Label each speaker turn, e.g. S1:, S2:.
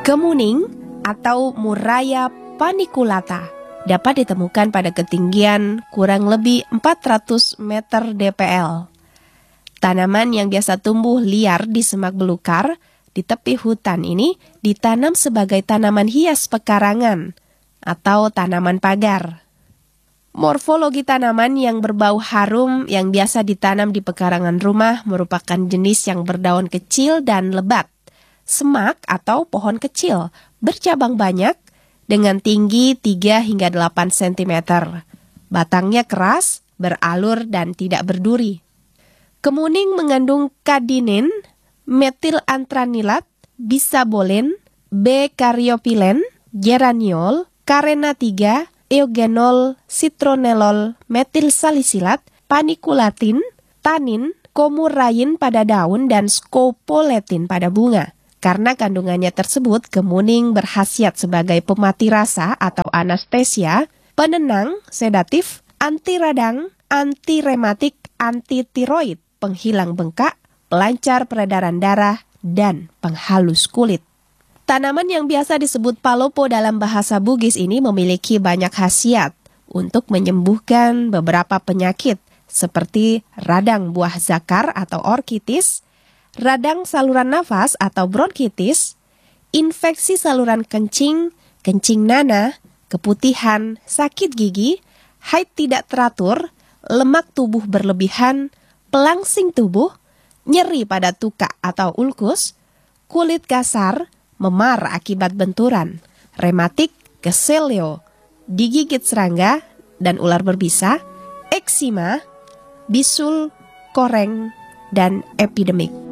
S1: Kemuning atau Murraya paniculata dapat ditemukan pada ketinggian kurang lebih 400 meter dpl. Tanaman yang biasa tumbuh liar di semak belukar di tepi hutan ini ditanam sebagai tanaman hias pekarangan atau tanaman pagar. Morfologi tanaman yang berbau harum yang biasa ditanam di pekarangan rumah merupakan jenis yang berdaun kecil dan lebat. Semak atau pohon kecil, bercabang banyak, dengan tinggi 3 hingga 8 cm. Batangnya keras, beralur, dan tidak berduri. Kemuning mengandung kadinin, metilantranilat, bisabolin, B-karyopilen, geraniol, karena 3, eugenol, citronellol, metilsalisilat, paniculatin, tanin, komurain pada daun, dan scopoletin pada bunga. Karena kandungannya tersebut, kemuning berkhasiat sebagai pemati rasa atau anestesia, penenang, sedatif, anti radang, anti rematik, anti tiroid, penghilang bengkak, pelancar peredaran darah, dan penghalus kulit. Tanaman yang biasa disebut palopo dalam bahasa Bugis ini memiliki banyak khasiat untuk menyembuhkan beberapa penyakit seperti radang buah zakar atau orkitis, radang saluran nafas atau bronkitis, infeksi saluran kencing, kencing nanah, keputihan, sakit gigi, haid tidak teratur, lemak tubuh berlebihan, pelangsing tubuh, nyeri pada tukak atau ulkus, kulit kasar, memar akibat benturan, rematik, keselio, digigit serangga dan ular berbisa, eksima, bisul, koreng, dan epidemik.